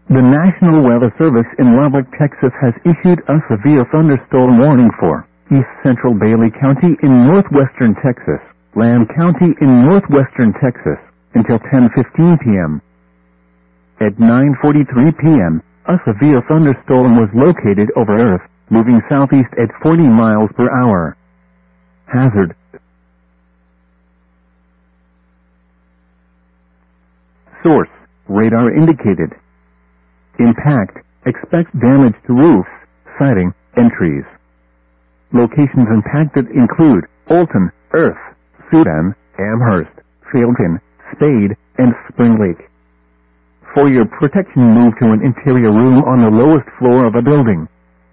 The National Weather Service in Lubbock, Texas has issued a severe thunderstorm warning for East Central Bailey County in northwestern Texas, Lamb County in northwestern Texas, until 10:15 p.m. At 9:43 p.m., a severe thunderstorm was located over Earth, moving southeast at 40 miles per hour. Hazard. Source: radar indicated. Impact: expect damage to roofs, siding, and trees. Locations impacted include Olton, Earth, Sudan, Amherst, Failton, Spade, and Spring Lake. For your protection, move to an interior room on the lowest floor of a building.